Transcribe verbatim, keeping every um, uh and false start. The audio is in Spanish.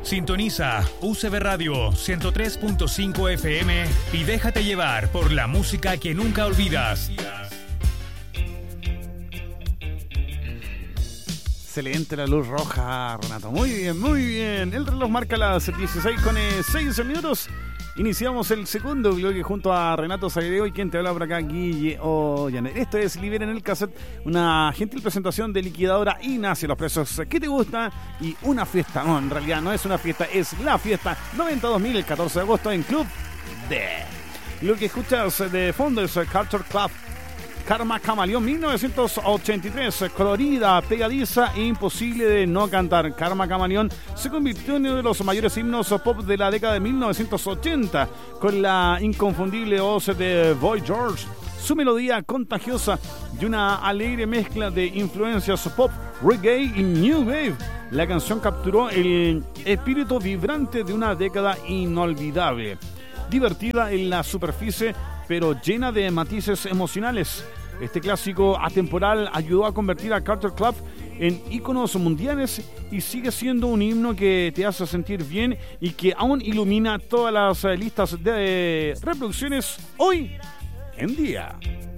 Sintoniza U C B Radio ciento tres punto cinco F M y déjate llevar por la música que nunca olvidas. Excelente la luz roja, Renato. Muy bien, muy bien. El reloj marca las dieciséis con seis minutos. Iniciamos el segundo bloque junto a Renato Sagredo y quien te habla por acá, Guille Ollaner. Esto es Liberen el Cassette, una gentil presentación de Liquidadora Ignacio, los precios que te gustan y una fiesta. No, en realidad no es una fiesta, es la fiesta noventa y dos mil el catorce de agosto en Club D. Lo que escuchas de fondo es Culture Club Karma Chameleon mil novecientos ochenta y tres, colorida, pegadiza e imposible de no cantar. Karma Chameleon se convirtió en uno de los mayores himnos pop de la década de mil novecientos ochenta, con la inconfundible voz de Boy George, su melodía contagiosa y una alegre mezcla de influencias pop, reggae y new wave. La canción capturó el espíritu vibrante de una década inolvidable, divertida en la superficie, pero llena de matices emocionales. Este clásico atemporal ayudó a convertir a Culture Club en íconos mundiales y sigue siendo un himno que te hace sentir bien y que aún ilumina todas las listas de reproducciones hoy en día.